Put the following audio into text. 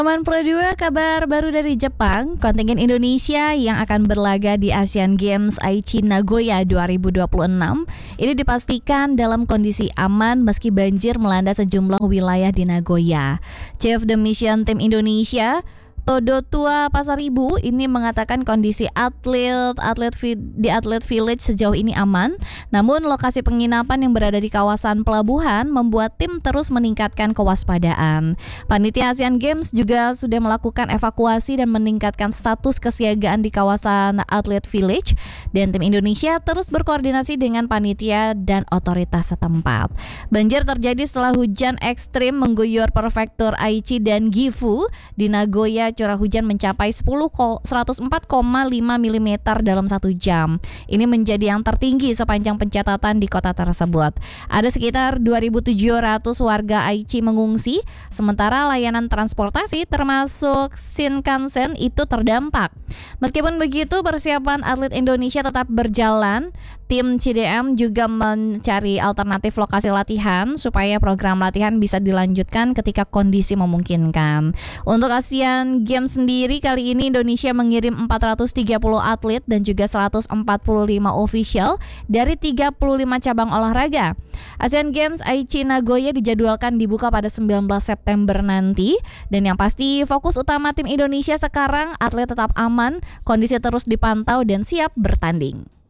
Teman Pro 2, kabar baru dari Jepang. Kontingen Indonesia yang akan berlaga di Asian Games Aichi Nagoya 2026 ini dipastikan dalam kondisi aman meski banjir melanda sejumlah wilayah di Nagoya. Chief the Mission Tim Indonesia Todo Tua Pasaribu ini mengatakan kondisi atlet village sejauh ini aman. Namun lokasi penginapan yang berada di kawasan pelabuhan membuat tim terus meningkatkan kewaspadaan. Panitia Asian Games juga sudah melakukan evakuasi dan meningkatkan status kesiagaan di kawasan atlet village, dan tim Indonesia terus berkoordinasi dengan panitia dan otoritas setempat. Banjir terjadi setelah hujan ekstrim mengguyur prefektur Aichi dan Gifu. Di Nagoya curah hujan mencapai 104,5 mm dalam 1 jam. Ini menjadi yang tertinggi sepanjang pencatatan di kota tersebut. Ada sekitar 2.700 warga Aichi mengungsi, sementara layanan transportasi termasuk Shinkansen itu terdampak. Meskipun begitu, persiapan atlet Indonesia tetap berjalan. Tim CDM juga mencari alternatif lokasi latihan supaya program latihan bisa dilanjutkan ketika kondisi memungkinkan. Untuk Asian Games sendiri kali ini Indonesia mengirim 430 atlet dan juga 145 official dari 35 cabang olahraga. Asian Games Aichi Nagoya dijadwalkan dibuka pada 19 September nanti, dan yang pasti fokus utama tim Indonesia sekarang atlet tetap aman, kondisi terus dipantau dan siap bertanding.